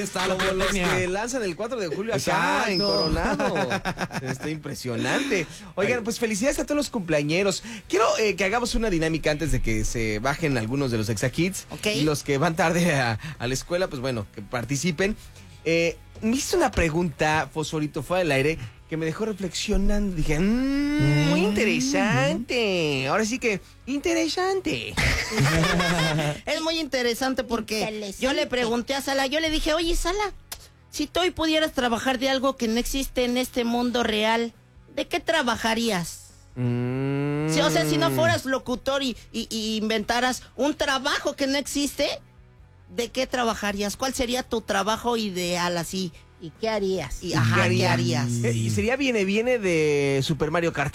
está la Como los pirotecnia. que lanzan el 4 de julio acá Exacto. en Coronado. Está impresionante. Oigan, pues felicidades a todos los cumpleañeros. Quiero que hagamos una dinámica antes de que se bajen algunos de los Exakids. Ok. Y los que van tarde a la escuela, pues bueno, que participen. Me hizo una pregunta, Fosforito, fuera del aire, que me dejó reflexionando. Dije, muy interesante. Ahora sí que, interesante. Es muy interesante porque Interesante. yo le pregunté a Sala, yo le dije, oye Sala, si tú hoy pudieras trabajar de algo que no existe en este mundo real, ¿de qué trabajarías? Sí, o sea, si no fueras locutor y inventaras un trabajo que no existe, ¿de qué trabajarías? ¿Cuál sería tu trabajo ideal así? ¿Y qué harías? Y, ajá, ¿qué harías? Y sería viene de Super Mario Kart.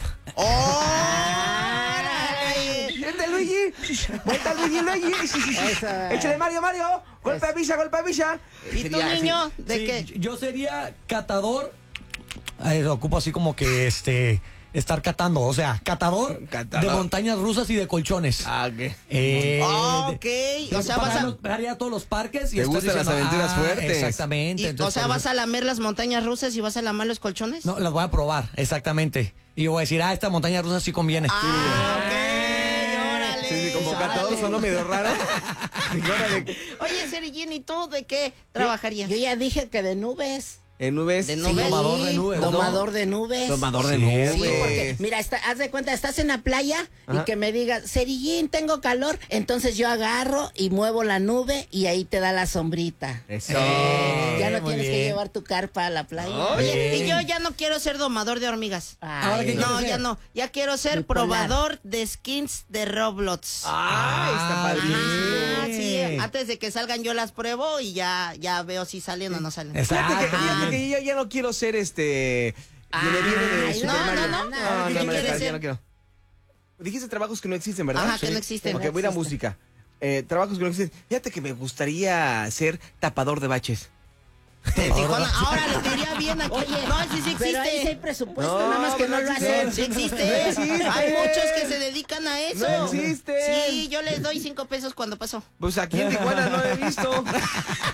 ¡Órale! ¡Vente, Luigi! ¡Vuelta, Luigi! Eso. ¡Échale, Mario! ¡Golpe a Villa, golpe a Villa! ¿Y tú, Sería así. niño? ¿De Sí, qué? yo sería catador. Ocupo así como que estar catando, o sea, catador Catador. de montañas rusas y de colchones. Ah, ¿qué? Ok, o sea, vas a... Haría a todos los parques y ¿Te estar gustan las diciendo, aventuras fuertes? Exactamente. o entonces, sea, por ¿vas eso- a lamer las montañas rusas y vas a lamer los colchones? No, las voy a probar, exactamente. Y yo voy a decir, esta montaña rusa sí conviene. Ah, ok, órale. Sí, como órale. catador sonó medio raro. Órale. Oye, Serillín, ¿y tú de qué trabajarías? Yo ya dije que de nubes. En nubes. De nubes. Domador de nubes, ¿no? Domador de nubes. Domador de Sí, nubes. Sí, porque, mira, haz de cuenta, estás en la playa Ajá. y que me digas, Cerillín, tengo calor, entonces yo agarro y muevo la nube y ahí te da la sombrita. Eso. Ya no muy tienes que bien. llevar tu carpa a la playa. Oye, y Bien. yo ya no quiero ser domador de hormigas. Ahora, ¿qué Ay, quieres No, ser? ya no. Ya quiero ser Bipolar. probador de skins de Roblox. Está padrísimo. Ah, sí. Antes de que salgan yo las pruebo y ya veo si salen o no salen. Exacto. Fíjate que yo ya no quiero ser viene de Ay, Super no, Mario. no, ¿qué quieres ya ser? no quiero. Dijiste trabajos que no existen, ¿verdad? Ajá, que no existen. Ok, voy a ir a existen. música. Trabajos que no existen. Fíjate que me gustaría ser tapador de baches. De Tijuana. Ahora le te iría bien aquí. Oye, no, sí pero ahí sí hay existe. presupuesto, No, nada más que no lo existe. hacen. Sí existe. No existe. Hay muchos que se dedican a eso. No existe. Sí, yo les doy 5 pesos cuando paso. Pues aquí en Tijuana no he visto.